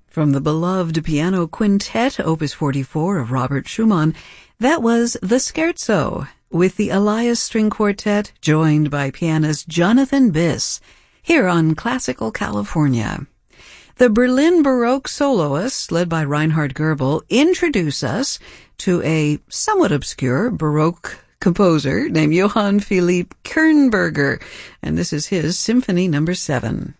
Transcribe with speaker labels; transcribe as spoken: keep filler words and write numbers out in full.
Speaker 1: From the beloved piano quintet, Opus forty-four of Robert Schumann, that was the Scherzo, with the Elias String Quartet, joined by pianist Jonathan Biss, here on Classical California. The Berlin Baroque soloists, led by Reinhard Goebel, introduce us to a somewhat obscure Baroque composer named Johann Philipp Kernberger, and this is his Symphony Number seven.